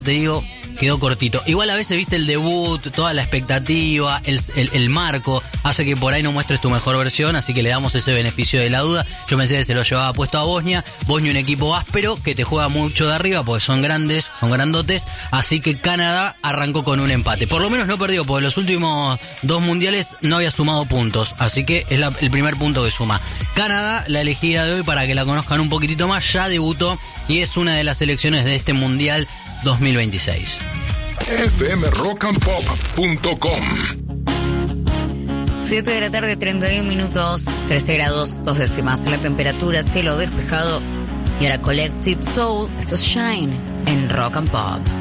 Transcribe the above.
te digo, quedó cortito. Igual a veces, viste, el debut, toda la expectativa, el marco, hace que por ahí no muestres tu mejor versión, así que le damos ese beneficio de la duda. Yo pensé que se lo llevaba puesto a Bosnia. Bosnia, un equipo áspero, que te juega mucho de arriba, porque son grandes, son grandotes, así que Canadá arrancó con un empate. Por lo menos no perdió, porque los últimos 2 mundiales no había sumado puntos, así que es el primer punto que suma. Canadá, la elegida de hoy, para que la conozcan un poquitito más, ya debutó y es una de las selecciones de este mundial 2026. fmrockandpop.com 7 de la tarde, 31 minutos, 13 grados, 2 décimas la temperatura, cielo despejado. Y ahora Collective Soul, esto es Shine en Rock and Pop.